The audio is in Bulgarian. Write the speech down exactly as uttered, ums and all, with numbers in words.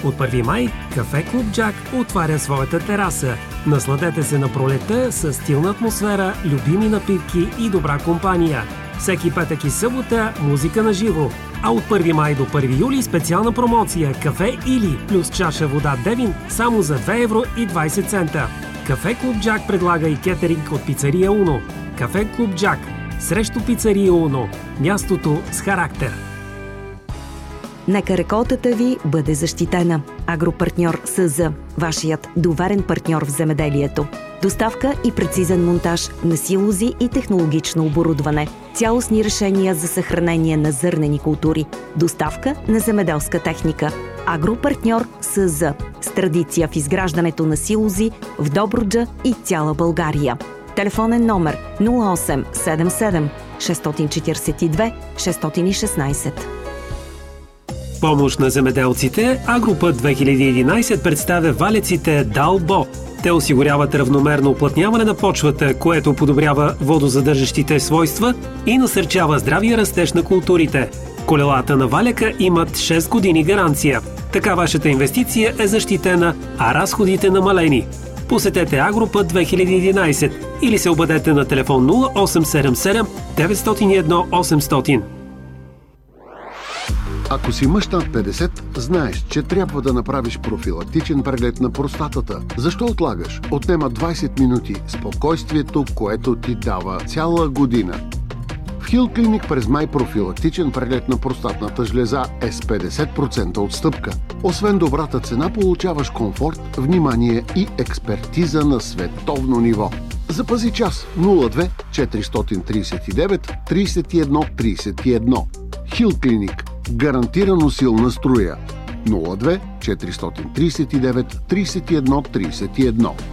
От първи май Кафе Клуб Джак отваря своята тераса. Насладете се на пролета с стилна атмосфера, любими напитки и добра компания. Всеки петък и събота музика на живо. А от първи май до първи юли специална промоция кафе или плюс чаша вода Девин само за две евро и двайсет цента. Кафе Клуб Джак предлага и кетеринг от пицария Уно. Кафе Клуб Джак срещу пицария Уно. Мястото с характер. Нека реколтата ви бъде защитена. Агропартньор СЗ, вашият доверен партньор в земеделието. Доставка и прецизен монтаж на силози и технологично оборудване. Цялостни решения за съхранение на зърнени култури. Доставка на земеделска техника. Агропартньор СЗ. С традиция в изграждането на силози в Добруджа и цяла България. Телефонен номер нула осем седем седем шест четири две шест один шест. Помощ на земеделците, Агропът две хиляди и единайсет представя валеците Далбо. Те осигуряват равномерно уплътняване на почвата, което подобрява водозадържащите свойства и насърчава здравия растеж на културите. Колелата на валяка имат шест години гаранция. Така вашата инвестиция е защитена, а разходите намалени. Посетете Агропът две хиляди и единайсет или се обадете на телефон нула осем седем седем девет зero едно осемстотин. Ако си мъж над петдесет, знаеш, че трябва да направиш профилактичен преглед на простатата. Защо отлагаш? Отнема двайсет минути. Спокойствието, което ти дава цяла година. В Хил Клиник през май профилактичен преглед на простатната жлеза е с петдесет процента отстъпка. Освен добрата цена, получаваш комфорт, внимание и експертиза на световно ниво. Запази час нула две четиристотин трийсет и девет трийсет и едно трийсет и едно. Хил Клиник. Гарантирано силна струя. нула две четиристотин трийсет и девет трийсет и едно трийсет и едно.